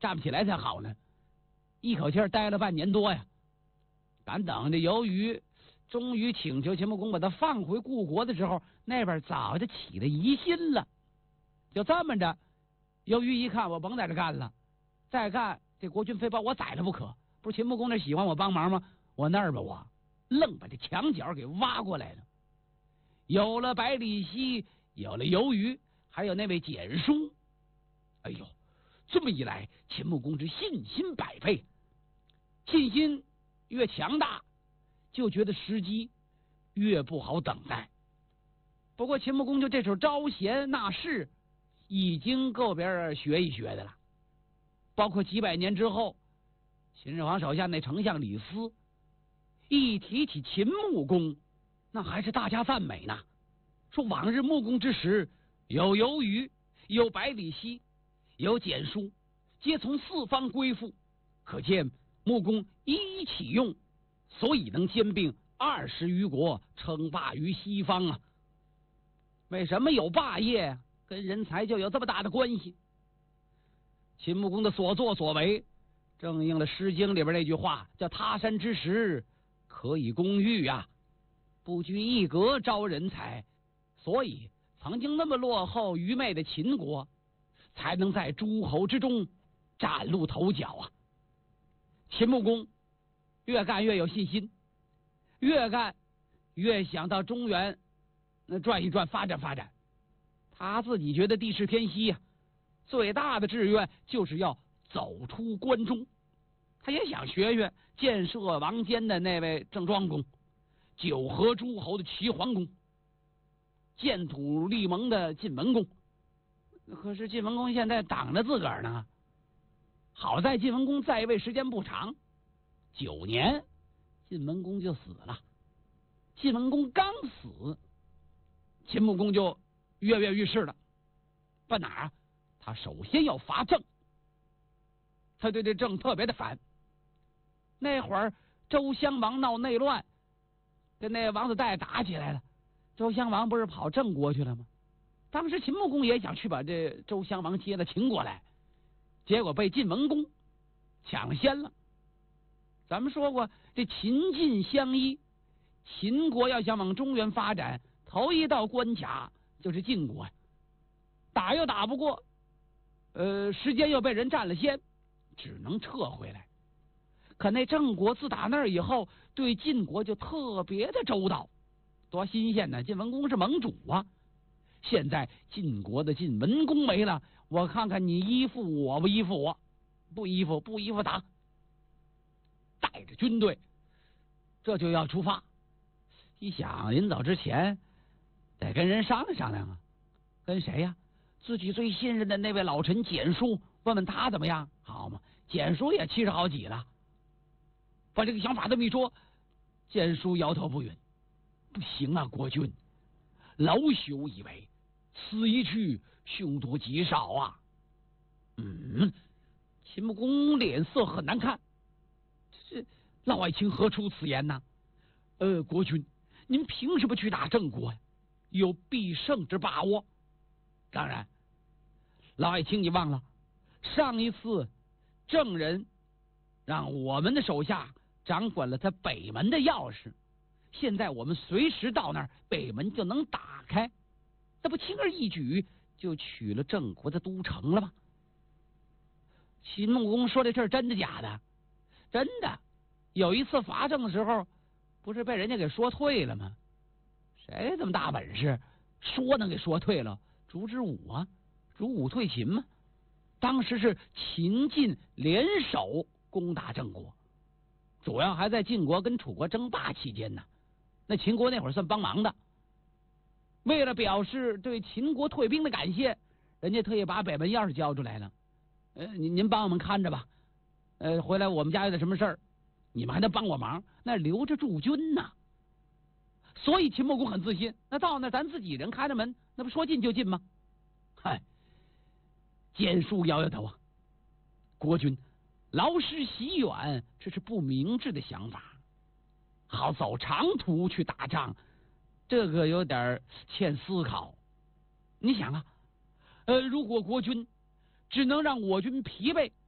站不起来才好呢。一口气待了半年多呀，咱等着由于终于请求秦穆公把他放回故国的时候，那边早就起了疑心了。就这么着，由于一看我甭在这干了，再干这国君非把我宰了不可。不是秦穆公那喜欢我帮忙吗？我那儿吧，我愣把这墙角给挖过来了。有了百里奚，有了由于，还有那位简叔。哎呦，这么一来，秦穆公之信心百倍。信心越强大，就觉得时机越不好等待。不过秦穆公就这手招贤纳士，已经够别人学一学的了。包括几百年之后，秦始皇手下那丞相李斯，一提起秦穆公，那还是大家赞美呢。说往日穆公之时，有由于，有百里奚，有简叔，皆从四方归附，可见穆公一一启用，所以能兼并20余国，称霸于西方啊。为什么有霸业？跟人才就有这么大的关系。秦穆公的所作所为，正应了《诗经》里边那句话，叫他山之石，可以攻玉啊，不拘一格招人才。所以曾经那么落后愚昧的秦国，才能在诸侯之中崭露头角啊。秦穆公越干越有信心，越干越想到中原转一转，发展发展。他自己觉得地势偏西呀，最大的志愿就是要走出关中。他也想学学建设王坚的那位郑庄公，九合诸侯的齐桓公，建土立盟的晋文公。可是晋文公现在挡着自个儿呢。好在晋文公在位时间不长，9年，晋文公就死了。晋文公刚死，秦穆公就跃跃欲试了。奔哪儿？他首先要伐郑。他对这郑特别的烦。那会儿周襄王闹内乱，跟那王子带打起来了，周襄王不是跑郑国去了吗？当时秦穆公也想去把这周襄王接到秦国来，结果被晋文公抢先了。咱们说过，这秦晋相依，秦国要想往中原发展，头一道关卡就是晋国，打又打不过，时间又被人占了先，只能撤回来。可那郑国自打那儿以后，对晋国就特别的周到，多新鲜呢！晋文公是盟主啊。现在晋国的晋文公没了，我看看你依附我不依附我，不依附打。带着军队，这就要出发。一想临走之前得跟人商量商量啊。跟谁呀？自己最信任的那位老臣简叔，问问他怎么样，好嘛？简叔也70好几了。把这个想法这么一说，简叔摇头不允。不行啊，国君，老朽以为此一去凶多吉少啊。秦穆公脸色很难看。这老爱卿何出此言呢？国君，您凭什么去打郑国呀？有必胜之把握。当然，老爱卿你忘了，上一次郑人让我们的手下掌管了他北门的钥匙，现在我们随时到那儿，北门就能打开，那不轻而易举就取了郑国的都城了吗？秦穆公说这事儿真的假的？真的。有一次伐郑的时候，不是被人家给说退了吗？谁这么大本事，说能给说退了？烛之武啊，主武退秦嘛。当时是秦晋联手攻打郑国，主要还在晋国跟楚国争霸期间呢。那秦国那会儿算帮忙的，为了表示对秦国退兵的感谢，人家特意把北门钥匙交出来了。您帮我们看着吧，回来我们家有点什么事儿，你们还能帮我忙，那留着驻军呢。所以秦穆公很自信，那到那咱自己人开着门，那不说进就进吗？嗨，简叔摇摇头啊，国君劳师袭远，这是不明智的想法。好走长途去打仗，这个有点欠思考。你想啊，如果国君只能让我军疲惫，